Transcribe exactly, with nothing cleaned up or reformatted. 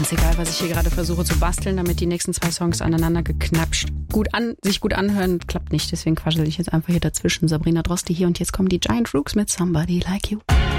egal, was ich hier gerade versuche zu basteln, damit die nächsten zwei Songs aneinander geknapscht gut an, sich gut anhören, klappt nicht. Deswegen quassel ich jetzt einfach hier dazwischen. Sabrina Drosti hier und jetzt kommen die Giant Rooks mit Somebody Like You.